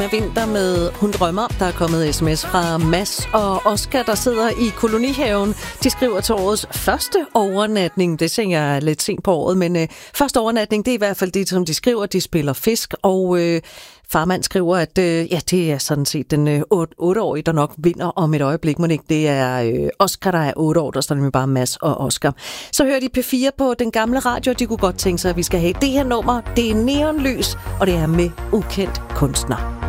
Vinter med Hun drømmer. Der er kommet sms fra Mads og Oscar, der sidder i kolonihaven. De skriver til årets første overnatning. Det tænker jeg er lidt sent på året, men første overnatning, det er i hvert fald det, som de skriver. De spiller fisk, og farmand skriver, at det er sådan set den 8-årige, der nok vinder om et øjeblik. Men ikke, det er Oscar, der er 8 år. Der står nemlig bare Mads og Oscar. Så hører de P4 på den gamle radio. De kunne godt tænke sig, at vi skal have det her nummer. Det er Neonlys, og det er med ukendt kunstner.